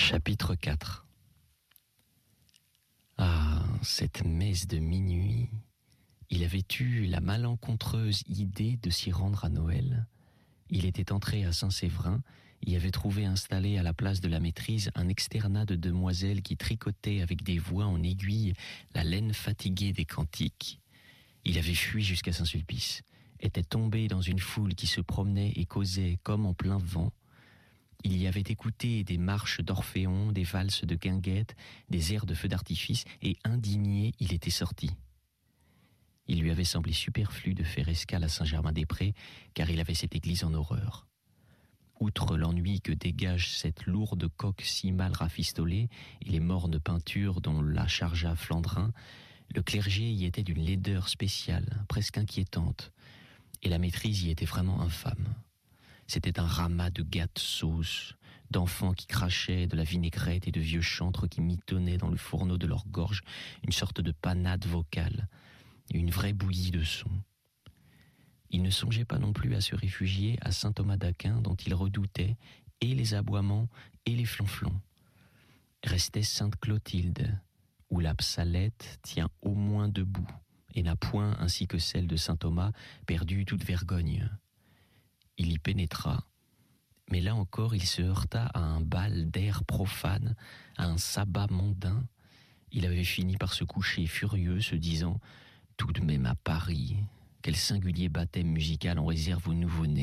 Chapitre 4. Ah, cette messe de minuit. Il avait eu la malencontreuse idée de s'y rendre à Noël. Il était entré à Saint-Séverin, y avait trouvé installé à la place de la maîtrise un externat de demoiselles qui tricotaient avec des voix en aiguille la laine fatiguée des cantiques. Il avait fui jusqu'à Saint-Sulpice, était tombé dans une foule qui se promenait et causait comme en plein vent. Il y avait écouté des marches d'Orphéon, des valses de guinguettes, des airs de feux d'artifice, et indigné, il était sorti. Il lui avait semblé superflu de faire escale à Saint-Germain-des-Prés, car il avait cette église en horreur. Outre l'ennui que dégage cette lourde coque si mal rafistolée et les mornes peintures dont la chargea Flandrin, le clergé y était d'une laideur spéciale, presque inquiétante, et la maîtrise y était vraiment infâme. C'était un ramas de gâtes sauces, d'enfants qui crachaient de la vinaigrette et de vieux chantres qui mitonnaient dans le fourneau de leur gorge une sorte de panade vocale, une vraie bouillie de sons. Il ne songeait pas non plus à se réfugier à Saint-Thomas d'Aquin dont il redoutait et les aboiements et les flonflons. Restait Sainte-Clotilde, où la psalette tient au moins debout et n'a point, ainsi que celle de Saint-Thomas, perdu toute vergogne. Il y pénétra, mais là encore il se heurta à un bal d'air profane, à un sabbat mondain. Il avait fini par se coucher furieux, se disant « Tout de même à Paris, quel singulier baptême musical on réserve aux nouveau-nés !»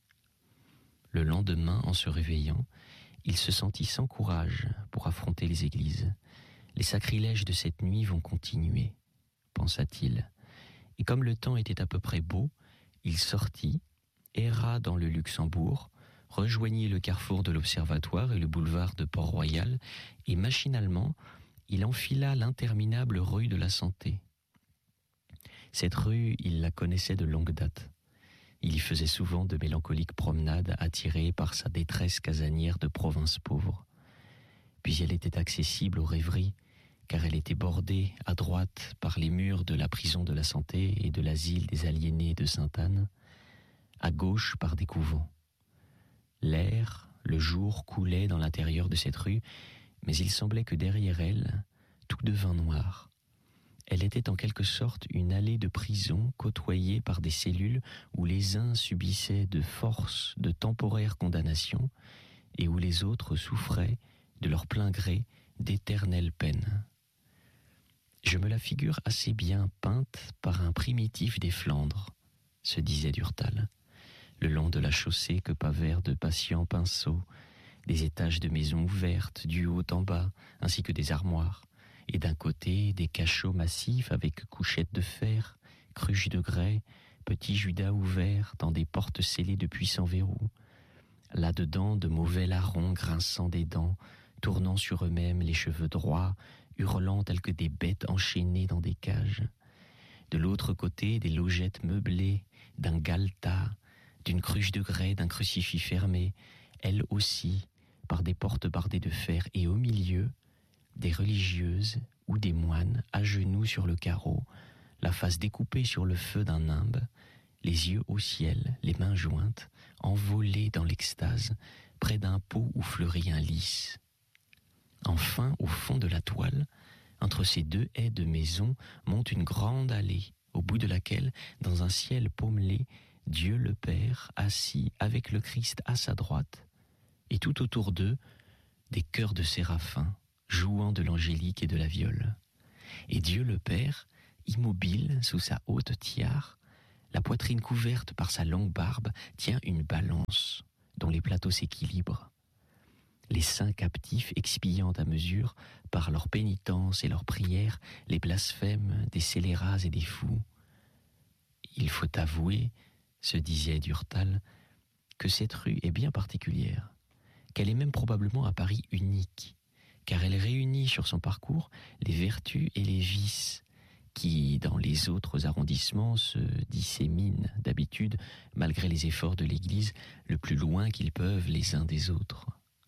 Le lendemain, en se réveillant, il se sentit sans courage pour affronter les églises. Les sacrilèges de cette nuit vont continuer, pensa-t-il. Et comme le temps était à peu près beau, il sortit, erra dans le Luxembourg, rejoignit le carrefour de l'Observatoire et le boulevard de Port-Royal, et machinalement, il enfila l'interminable rue de la Santé. Cette rue, il la connaissait de longue date. Il y faisait souvent de mélancoliques promenades attirées par sa détresse casanière de province pauvre. Puis elle était accessible aux rêveries, car elle était bordée à droite par les murs de la prison de la Santé et de l'asile des aliénés de Sainte-Anne, à gauche par des couvents. L'air, le jour, coulait dans l'intérieur de cette rue, mais il semblait que derrière elle, tout devint noir. Elle était en quelque sorte une allée de prison côtoyée par des cellules où les uns subissaient de force de temporaires condamnations et où les autres souffraient, de leur plein gré, d'éternelles peines. Je me la figure assez bien peinte par un primitif des Flandres, se disait Durtal, le long de la chaussée que pavèrent de patients pinceaux, des étages de maisons ouvertes du haut en bas, ainsi que des armoires, et d'un côté des cachots massifs avec couchettes de fer, cruches de grès, petits judas ouverts dans des portes scellées de puissants verrous. Là-dedans, de mauvais larrons grinçant des dents, tournant sur eux-mêmes les cheveux droits, hurlant tels que des bêtes enchaînées dans des cages. De l'autre côté, des logettes meublées, d'un galetas, d'une cruche de grès, d'un crucifix fermé, elles aussi, par des portes bardées de fer, et au milieu, des religieuses ou des moines à genoux sur le carreau, la face découpée sur le feu d'un nimbe, les yeux au ciel, les mains jointes, envolées dans l'extase, près d'un pot où fleurit un lys. Enfin, au fond de la toile, entre ces deux haies de maisons, monte une grande allée, au bout de laquelle, dans un ciel pommelé, Dieu le Père, assis avec le Christ à sa droite, et tout autour d'eux, des chœurs de séraphins, jouant de l'angélique et de la viole. Et Dieu le Père, immobile sous sa haute tiare, la poitrine couverte par sa longue barbe, tient une balance dont les plateaux s'équilibrent. Les saints captifs expiant à mesure, par leur pénitence et leur prière, les blasphèmes des scélérats et des fous. Il faut avouer, se disait Durtal, que cette rue est bien particulière, qu'elle est même probablement à Paris unique, car elle réunit sur son parcours les vertus et les vices qui, dans les autres arrondissements, se disséminent d'habitude, malgré les efforts de l'Église, le plus loin qu'ils peuvent les uns des autres.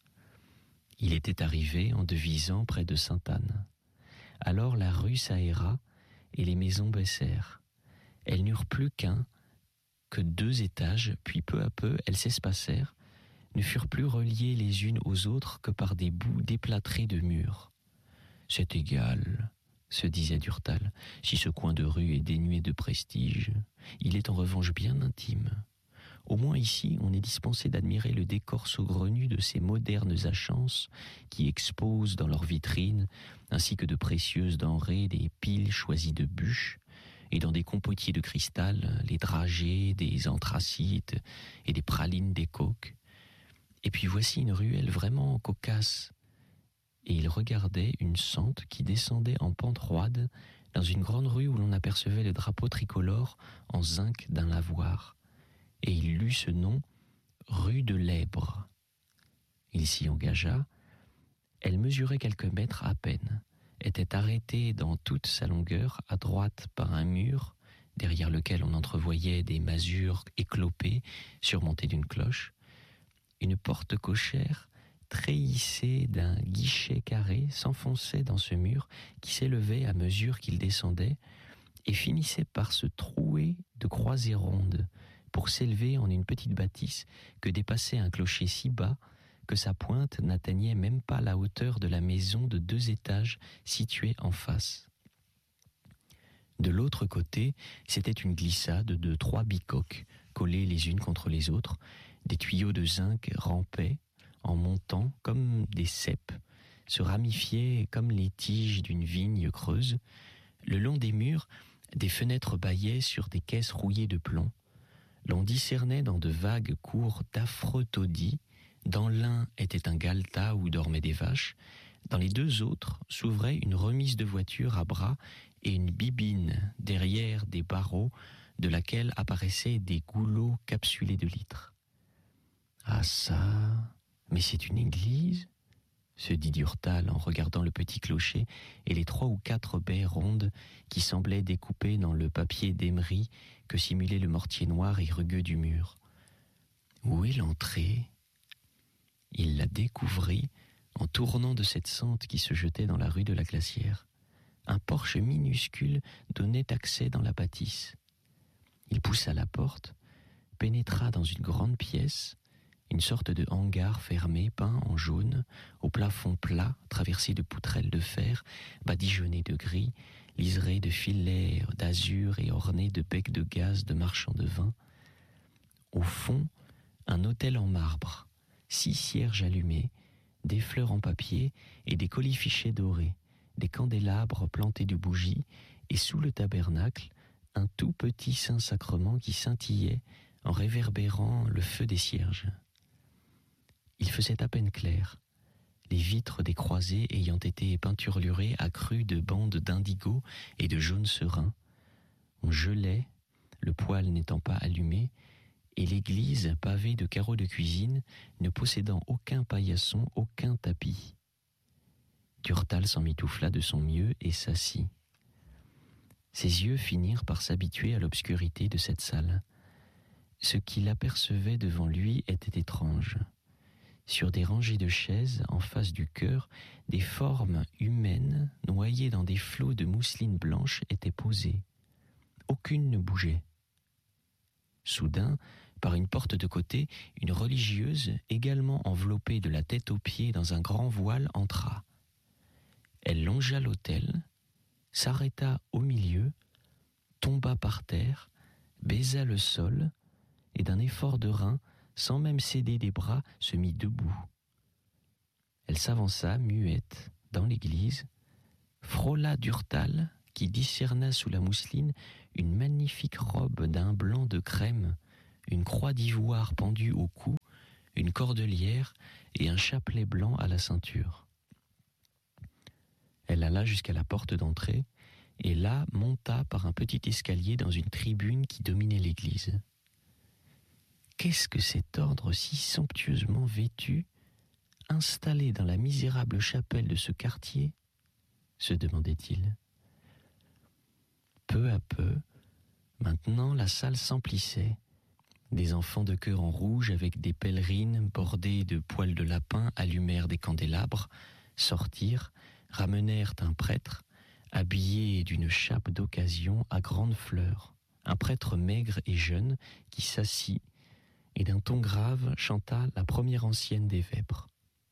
Il était arrivé en devisant près de Sainte-Anne. Alors la rue s'aéra et les maisons baissèrent. Elles n'eurent plus que 2 étages, puis peu à peu elles s'espacèrent, ne furent plus reliées les unes aux autres que par des bouts déplâtrés de murs. « C'est égal », se disait Durtal, « si ce coin de rue est dénué de prestige, il est en revanche bien intime. Au moins ici, on est dispensé d'admirer le décor saugrenu de ces modernes achances qui exposent dans leurs vitrines, ainsi que de précieuses denrées, des piles choisies de bûches, et dans des compotiers de cristal, les dragées, des anthracites et des pralines des coques. Et puis voici une ruelle vraiment cocasse. » Et il regardait une sente qui descendait en pente roide dans une grande rue où l'on apercevait le drapeau tricolore en zinc d'un lavoir. Et il lut ce nom, rue de l'Èbre. Il s'y engagea. Elle mesurait quelques mètres à peine, était arrêtée dans toute sa longueur, à droite par un mur, derrière lequel on entrevoyait des masures éclopées surmontées d'une cloche. Une porte cochère, treillissée d'un guichet carré, s'enfonçait dans ce mur qui s'élevait à mesure qu'il descendait et finissait par se trouer de croisées rondes pour s'élever en une petite bâtisse que dépassait un clocher si bas que sa pointe n'atteignait même pas la hauteur de la maison de 2 étages située en face. De l'autre côté, c'était une glissade de 3 bicoques collées les unes contre les autres. Des tuyaux de zinc rampaient en montant comme des ceps, se ramifiaient comme les tiges d'une vigne creuse. Le long des murs, des fenêtres bâillaient sur des caisses rouillées de plomb. L'on discernait dans de vagues cours d'affreux taudis. Dans l'un était un galetas où dormaient des vaches. Dans les 2 autres s'ouvrait une remise de voiture à bras et une bibine derrière des barreaux de laquelle apparaissaient des goulots capsulés de litres. « Ah ça, mais c'est une église ?» se dit Durtal en regardant le petit clocher et les 3 ou 4 baies rondes qui semblaient découpées dans le papier d'émery que simulait le mortier noir et rugueux du mur. Où est l'entrée ? Il la découvrit en tournant de cette sente qui se jetait dans la rue de la Glacière. Un porche minuscule donnait accès dans la bâtisse. Il poussa la porte, pénétra dans une grande pièce, une sorte de hangar fermé peint en jaune, au plafond plat, traversé de poutrelles de fer, badigeonné de gris, liseré de filets d'azur et orné de becs de gaz de marchands de vin. Au fond, un autel en marbre, 6 cierges allumés, des fleurs en papier et des colifichets dorés, des candélabres plantés de bougies, et sous le tabernacle, un tout petit Saint-Sacrement qui scintillait en réverbérant le feu des cierges. Il faisait à peine clair, les vitres des croisées ayant été peinturlurées à cru de bandes d'indigo et de jaune serein. On gelait, le poêle n'étant pas allumé, et l'église, pavée de carreaux de cuisine, ne possédant aucun paillasson, aucun tapis. Durtal s'en mitoufla de son mieux et s'assit. Ses yeux finirent par s'habituer à l'obscurité de cette salle. Ce qu'il apercevait devant lui était étrange. Sur des rangées de chaises, en face du chœur, des formes humaines, noyées dans des flots de mousseline blanche, étaient posées. Aucune ne bougeait. Soudain, par une porte de côté, une religieuse, également enveloppée de la tête aux pieds dans un grand voile, entra. Elle longea l'autel, s'arrêta au milieu, tomba par terre, baisa le sol, et d'un effort de reins, sans même céder des bras, se mit debout. Elle s'avança, muette, dans l'église, frôla Durtal, qui discerna sous la mousseline une magnifique robe d'un blanc de crème, une croix d'ivoire pendue au cou, une cordelière et un chapelet blanc à la ceinture. Elle alla jusqu'à la porte d'entrée et là monta par un petit escalier dans une tribune qui dominait l'église. Qu'est-ce que cet ordre si somptueusement vêtu, installé dans la misérable chapelle de ce quartier, se demandait-il. Peu à peu, maintenant la salle s'emplissait. Des enfants de chœur en rouge avec des pèlerines bordées de poils de lapin allumèrent des candélabres, sortirent, ramenèrent un prêtre, habillé d'une chape d'occasion à grandes fleurs, un prêtre maigre et jeune qui s'assit, et d'un ton grave chanta la première ancienne des vêpres.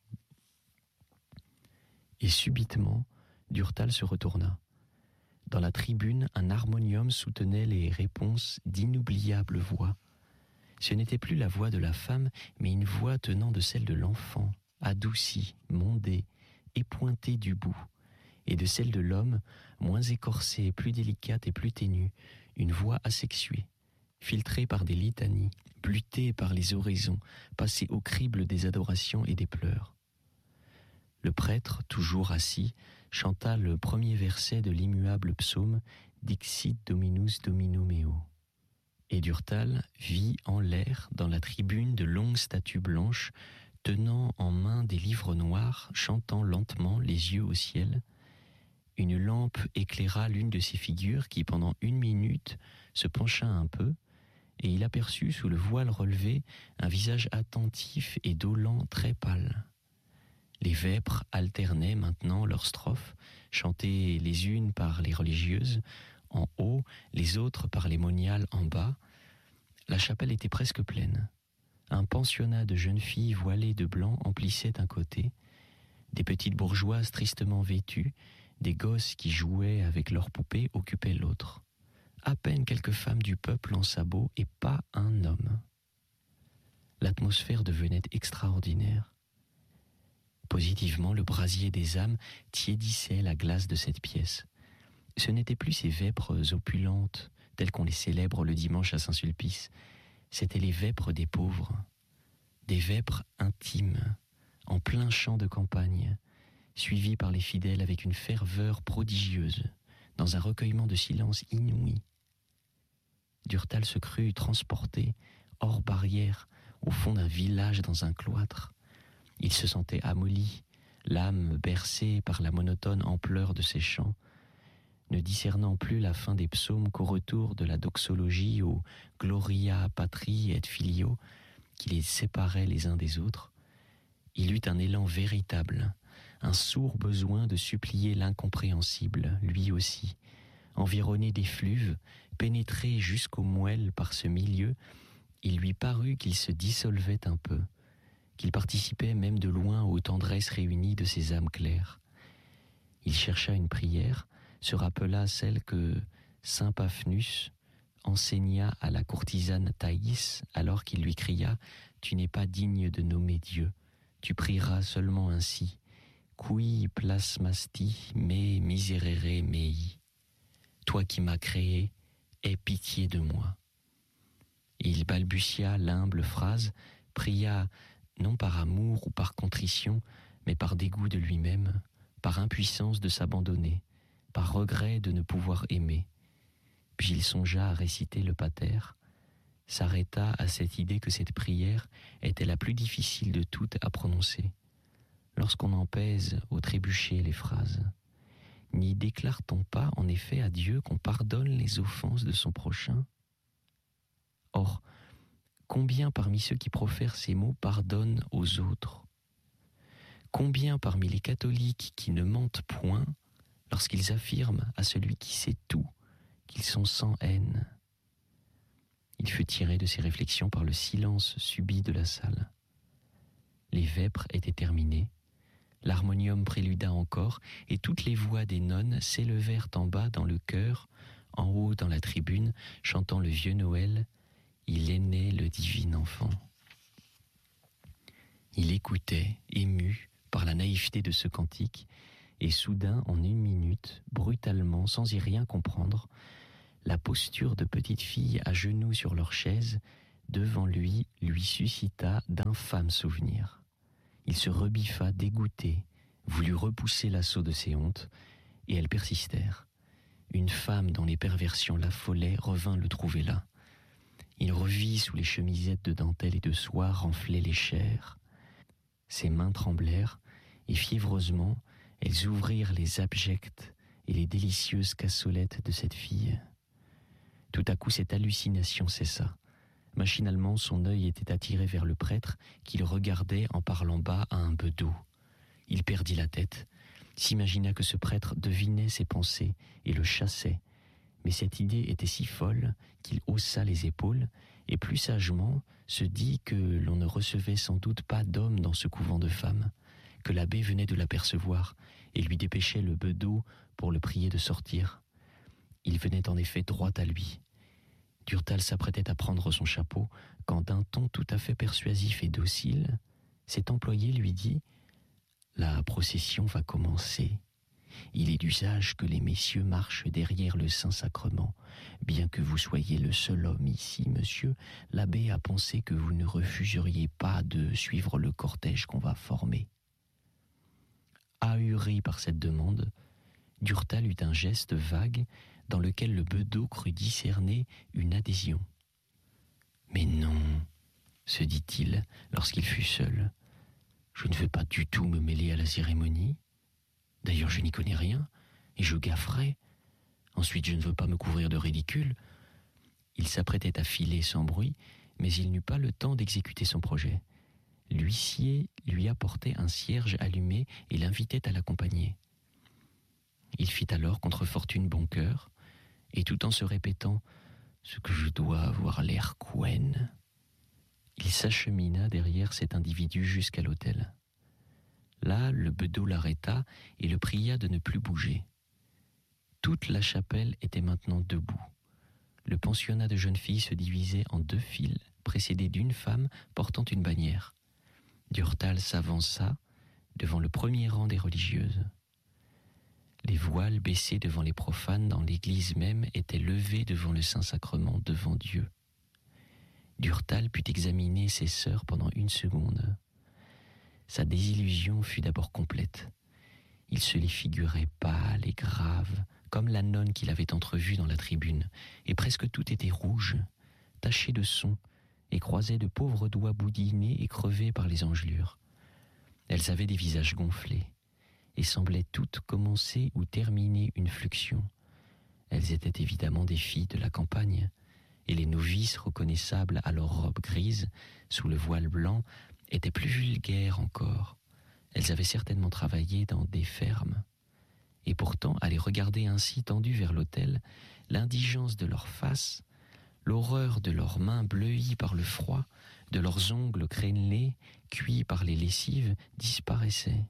Et subitement, Durtal se retourna. Dans la tribune, un harmonium soutenait les réponses d'inoubliables voix. Ce n'était plus la voix de la femme, mais une voix tenant de celle de l'enfant, adoucie, mondée, épointée du bout, et de celle de l'homme, moins écorcée, plus délicate et plus ténue, une voix asexuée, filtrée par des litanies, blutée par les oraisons, passée au crible des adorations et des pleurs. Le prêtre, toujours assis, chanta le premier verset de l'immuable psaume « Dixit Dominus Domino meo ». Et Durtal vit en l'air, dans la tribune, de longues statues blanches, tenant en main des livres noirs, chantant lentement, les yeux au ciel. Une lampe éclaira l'une de ces figures qui, pendant 1 minute, se pencha un peu, et il aperçut sous le voile relevé un visage attentif et dolent très pâle. Les vêpres alternaient maintenant leurs strophes, chantées les unes par les religieuses en haut, les autres par les moniales en bas. La chapelle était presque pleine. Un pensionnat de jeunes filles voilées de blanc emplissait un côté, des petites bourgeoises tristement vêtues, des gosses qui jouaient avec leurs poupées occupaient l'autre. À peine quelques femmes du peuple en sabots et pas un homme. L'atmosphère devenait extraordinaire. Positivement, le brasier des âmes tiédissait la glace de cette pièce. Ce n'étaient plus ces vêpres opulentes, telles qu'on les célèbre le dimanche à Saint-Sulpice. C'étaient les vêpres des pauvres, des vêpres intimes, en plein champ de campagne, suivis par les fidèles avec une ferveur prodigieuse, dans un recueillement de silence inouï. Durtal se crut transporté, hors barrière, au fond d'un village dans un cloître. Il se sentait amolli, l'âme bercée par la monotone ampleur de ces chants, ne discernant plus la fin des psaumes qu'au retour de la doxologie au Gloria Patri et Filio qui les séparait les uns des autres. Il eut un élan véritable, un sourd besoin de supplier l'incompréhensible, lui aussi. Environné d'effluves, pénétré jusqu'aux moelles par ce milieu, il lui parut qu'il se dissolvait un peu, qu'il participait même de loin aux tendresses réunies de ces âmes claires. Il chercha une prière, se rappela celle que saint Paphnus enseigna à la courtisane Thaïs alors qu'il lui cria « Tu n'es pas digne de nommer Dieu, tu prieras seulement ainsi, qui plasmasti me miserere mei. Toi qui m'as créé, aie pitié de moi. » Il balbutia l'humble phrase, pria non par amour ou par contrition, mais par dégoût de lui-même, par impuissance de s'abandonner, par regret de ne pouvoir aimer. Puis il songea à réciter le pater, s'arrêta à cette idée que cette prière était la plus difficile de toutes à prononcer. Lorsqu'on en pèse au trébuchet les phrases, n'y déclare-t-on pas en effet à Dieu qu'on pardonne les offenses de son prochain ? Or, combien parmi ceux qui profèrent ces mots pardonnent aux autres ? Combien parmi les catholiques qui ne mentent point lorsqu'ils affirment à celui qui sait tout qu'ils sont sans haine ? Il fut tiré de ses réflexions par le silence subit de la salle. Les vêpres étaient terminées, l'harmonium préluda encore, et toutes les voix des nonnes s'élevèrent en bas dans le chœur, en haut dans la tribune, chantant le vieux Noël. Il est né le divin enfant. Il écoutait, ému par la naïveté de ce cantique, et soudain, en 1 minute, brutalement, sans y rien comprendre, la posture de petite fille à genoux sur leur chaise, devant lui suscita d'infâmes souvenirs. Il se rebiffa dégoûté, voulut repousser l'assaut de ses hontes, et elles persistèrent. Une femme dont les perversions l'affolaient revint le trouver là. Il revit sous les chemisettes de dentelle et de soie renfler les chairs. Ses mains tremblèrent, et fiévreusement, elles ouvrirent les abjectes et les délicieuses cassolettes de cette fille. Tout à coup, cette hallucination cessa. Machinalement, son œil était attiré vers le prêtre qui le regardait en parlant bas à un bedeau. Il perdit la tête, s'imagina que ce prêtre devinait ses pensées et le chassait. Mais cette idée était si folle qu'il haussa les épaules et plus sagement se dit que l'on ne recevait sans doute pas d'hommes dans ce couvent de femmes, que l'abbé venait de l'apercevoir et lui dépêchait le bedeau pour le prier de sortir. Il venait en effet droit à lui. Durtal s'apprêtait à prendre son chapeau quand d'un ton tout à fait persuasif et docile, cet employé lui dit « La procession va commencer. Il est d'usage que les messieurs marchent derrière le Saint-Sacrement. Bien que vous soyez le seul homme ici, monsieur, l'abbé a pensé que vous ne refuseriez pas de suivre le cortège qu'on va former. » Ahuri par cette demande, Durtal eut un geste vague dans lequel le bedeau crut discerner une adhésion. « Mais non, se dit-il lorsqu'il fut seul, je ne veux pas du tout me mêler à la cérémonie. D'ailleurs, je n'y connais rien, et je gafferai. Ensuite, je ne veux pas me couvrir de ridicule. » Il s'apprêtait à filer sans bruit, mais il n'eut pas le temps d'exécuter son projet. L'huissier lui apportait un cierge allumé et l'invitait à l'accompagner. Il fit alors contre fortune bon cœur, et tout en se répétant « ce que je dois avoir l'air couenne », il s'achemina derrière cet individu jusqu'à l'autel. Là, le bedeau l'arrêta et le pria de ne plus bouger. Toute la chapelle était maintenant debout. Le pensionnat de jeunes filles se divisait en 2 files, précédés d'une femme portant une bannière. Durtal s'avança devant le premier rang des religieuses. Les voiles baissés devant les profanes dans l'église même étaient levés devant le Saint-Sacrement, devant Dieu. Durtal put examiner ses sœurs pendant 1 seconde. Sa désillusion fut d'abord complète. Il se les figurait pâles et graves, comme la nonne qu'il avait entrevue dans la tribune, et presque toutes étaient rouges, tachées de son, et croisaient de pauvres doigts boudinés et crevés par les engelures. Elles avaient des visages gonflés, et semblaient toutes commencer ou terminer une fluxion. Elles étaient évidemment des filles de la campagne, et les novices reconnaissables à leurs robes grises, sous le voile blanc, étaient plus vulgaires encore. Elles avaient certainement travaillé dans des fermes. Et pourtant, à les regarder ainsi tendues vers l'autel, l'indigence de leurs faces, l'horreur de leurs mains bleuies par le froid, de leurs ongles crénelés, cuits par les lessives, disparaissaient.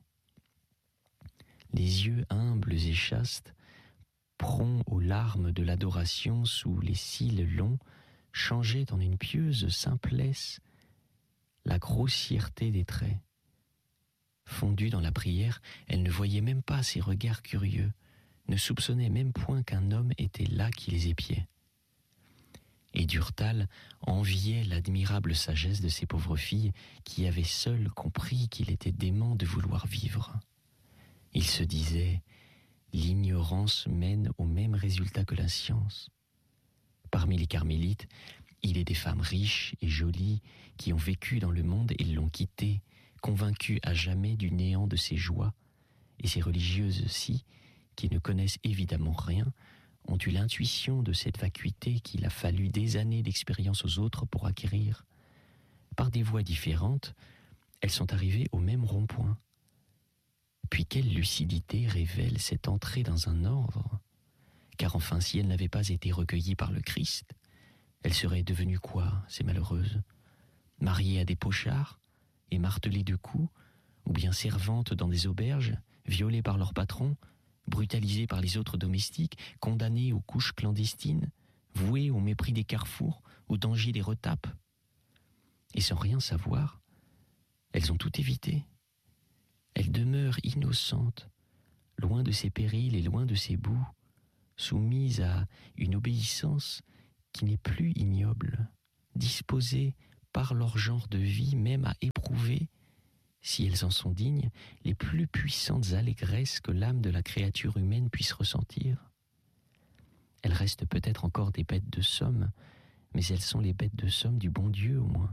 Les yeux humbles et chastes, prompts aux larmes de l'adoration sous les cils longs, changeaient en une pieuse simplesse la grossièreté des traits. Fondue dans la prière, elle ne voyait même pas ces regards curieux, ne soupçonnait même point qu'un homme était là qui les épiait. Et Durtal enviait l'admirable sagesse de ces pauvres filles qui avaient seules compris qu'il était dément de vouloir vivre. Il se disait « l'ignorance mène au même résultat que la science ». Parmi les carmélites, il est des femmes riches et jolies qui ont vécu dans le monde et l'ont quitté, convaincues à jamais du néant de ses joies, et ces religieuses-ci, qui ne connaissent évidemment rien, ont eu l'intuition de cette vacuité qu'il a fallu des années d'expérience aux autres pour acquérir. Par des voies différentes, elles sont arrivées au même rond-point. Puis quelle lucidité révèle cette entrée dans un ordre ? Car enfin, si elles n'avaient pas été recueillies par le Christ, elles seraient devenues quoi, ces malheureuses ? Mariées à des pochards et martelées de coups, ou bien servantes dans des auberges, violées par leur patron, brutalisées par les autres domestiques, condamnées aux couches clandestines, vouées au mépris des carrefours, au danger des retapes. Et sans rien savoir, elles ont tout évité. Elles demeurent innocentes, loin de ces périls et loin de ces boues, soumises à une obéissance qui n'est plus ignoble, disposées par leur genre de vie même à éprouver, si elles en sont dignes, les plus puissantes allégresses que l'âme de la créature humaine puisse ressentir. Elles restent peut-être encore des bêtes de somme, mais elles sont les bêtes de somme du bon Dieu au moins.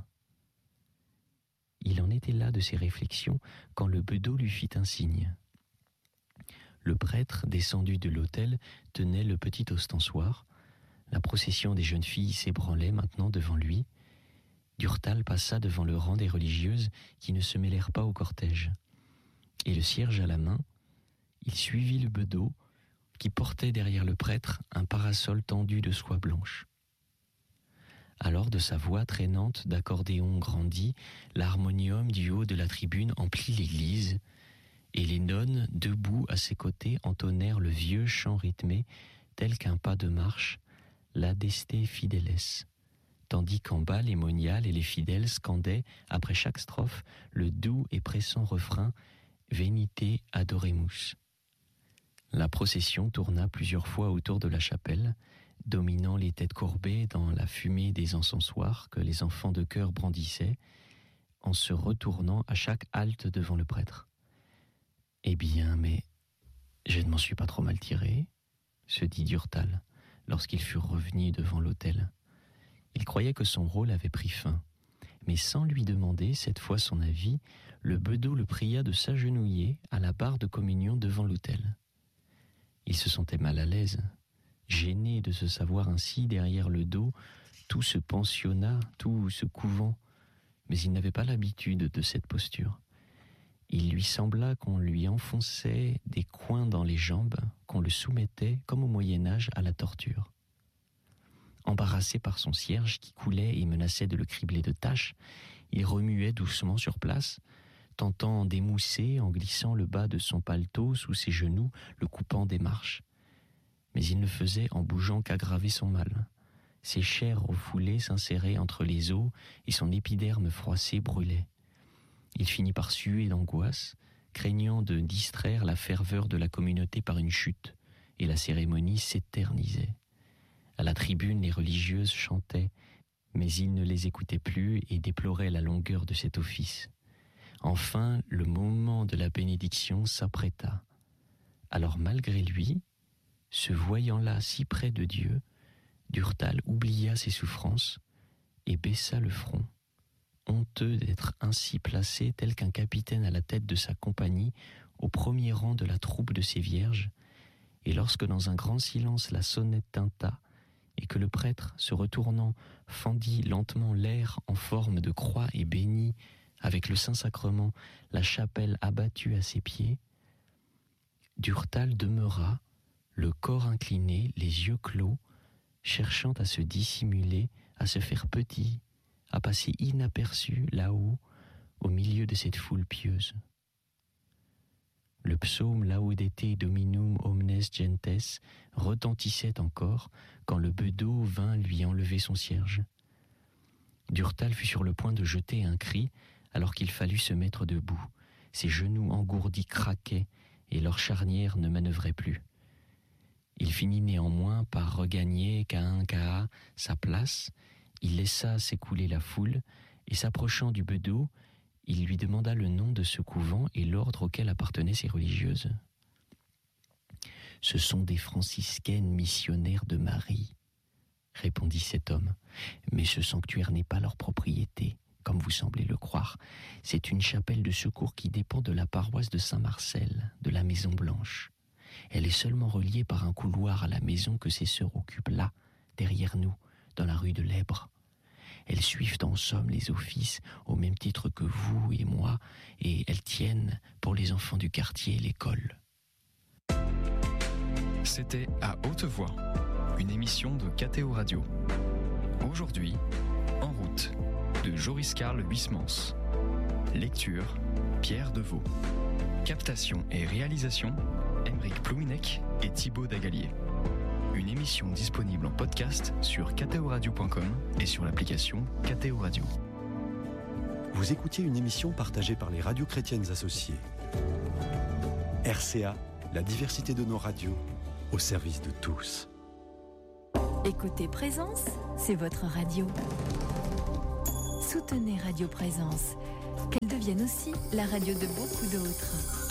Il en était là de ses réflexions quand le bedeau lui fit un signe. Le prêtre, descendu de l'autel, tenait le petit ostensoir. La procession des jeunes filles s'ébranlait maintenant devant lui. Durtal passa devant le rang des religieuses qui ne se mêlèrent pas au cortège. Et le cierge à la main, il suivit le bedeau qui portait derrière le prêtre un parasol tendu de soie blanche. Alors de sa voix traînante d'accordéon grandit, l'harmonium du haut de la tribune emplit l'église, et les nonnes, debout à ses côtés, entonnèrent le vieux chant rythmé, tel qu'un pas de marche, l'Adeste Fideles, tandis qu'en bas les moniales et les fidèles scandaient, après chaque strophe, le doux et pressant refrain « Venite adoremus ». La procession tourna plusieurs fois autour de la chapelle, dominant les têtes courbées dans la fumée des encensoirs que les enfants de chœur brandissaient, en se retournant à chaque halte devant le prêtre. « Eh bien, mais je ne m'en suis pas trop mal tiré », se dit Durtal, lorsqu'ils furent revenus devant l'autel. Il croyait que son rôle avait pris fin, mais sans lui demander cette fois son avis, le bedeau le pria de s'agenouiller à la barre de communion devant l'autel. Il se sentait mal à l'aise, gêné de se savoir ainsi derrière le dos, tout ce pensionnat, tout ce couvent, mais il n'avait pas l'habitude de cette posture. Il lui sembla qu'on lui enfonçait des coins dans les jambes, qu'on le soumettait, comme au Moyen-Âge, à la torture. Embarrassé par son cierge qui coulait et menaçait de le cribler de taches, il remuait doucement sur place, tentant d'émousser en glissant le bas de son paletot sous ses genoux, le coupant des marches. Mais il ne faisait en bougeant qu'aggraver son mal. Ses chairs refoulées s'inséraient entre les os et son épiderme froissé brûlait. Il finit par suer d'angoisse, craignant de distraire la ferveur de la communauté par une chute, et la cérémonie s'éternisait. À la tribune, les religieuses chantaient, mais il ne les écoutait plus et déplorait la longueur de cet office. Enfin, le moment de la bénédiction s'apprêta. Alors malgré lui, se voyant là si près de Dieu, Durtal oublia ses souffrances et baissa le front, honteux d'être ainsi placé tel qu'un capitaine à la tête de sa compagnie, au premier rang de la troupe de ses vierges, et lorsque dans un grand silence la sonnette tinta, et que le prêtre, se retournant, fendit lentement l'air en forme de croix et bénit, avec le Saint-Sacrement, la chapelle abattue à ses pieds, Durtal demeura, le corps incliné, les yeux clos, cherchant à se dissimuler, à se faire petit, à passer inaperçu là-haut, au milieu de cette foule pieuse. Le psaume Laudete Dominum omnes gentes retentissait encore quand le bedeau vint lui enlever son cierge. Durtal fut sur le point de jeter un cri alors qu'il fallut se mettre debout. Ses genoux engourdis craquaient et leur charnière ne manœuvrait plus. Il finit néanmoins par regagner qu'à sa place. Il laissa s'écouler la foule et s'approchant du bedeau, il lui demanda le nom de ce couvent et l'ordre auquel appartenaient ces religieuses. « Ce sont des franciscaines missionnaires de Marie, » répondit cet homme. « Mais ce sanctuaire n'est pas leur propriété, comme vous semblez le croire. C'est une chapelle de secours qui dépend de la paroisse de Saint-Marcel, de la Maison Blanche. Elle est seulement reliée par un couloir à la maison que ses sœurs occupent là, derrière nous, dans la rue de l'Èbre. Elles suivent en somme les offices au même titre que vous et moi, et elles tiennent pour les enfants du quartier l'école. » C'était À Haute Voix, une émission de KTO Radio. Aujourd'hui, En route, de Joris Karl Huysmans. Lecture, Pierre Deveau. Captation et réalisation, Aymeric Plouinec et Thibaut Dagalier. Une émission disponible en podcast sur ktoradio.com et sur l'application KTO Radio. Vous écoutiez une émission partagée par les radios chrétiennes associées. RCA, la diversité de nos radios, au service de tous. Écoutez Présence, c'est votre radio. Soutenez Radio Présence, qu'elle devienne aussi la radio de beaucoup d'autres.